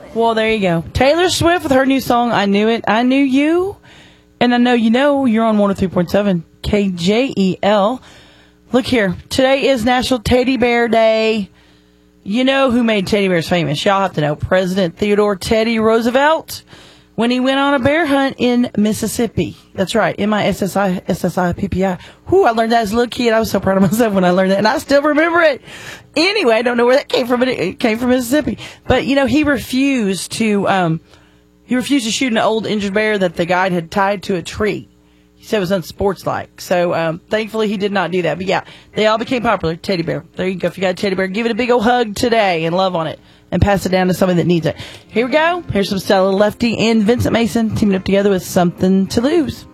Well, there you go. Taylor Swift with her new song, I Knew It, I Knew You. And I know you know you're on 103.7 KJEL. Look here. Today is National Teddy Bear Day. You know who made teddy bears famous. Y'all have to know. President Theodore Teddy Roosevelt, when he went on a bear hunt in Mississippi. That's right. MISSIPPI. Whew, I learned that as a little kid. I was so proud of myself when I learned that, and I still remember it. Anyway, I don't know where that came from, but it came from Mississippi. But, you know, he refused to shoot an old injured bear that the guide had tied to a tree. He said it was unsportslike. So, thankfully, he did not do that. But, yeah, they all became popular. Teddy bear. There you go. If you got a teddy bear, give it a big old hug today and love on it and pass it down to somebody that needs it. Here we go. Here's some Stella Lefty and Vincent Mason teaming up together with Something to Lose.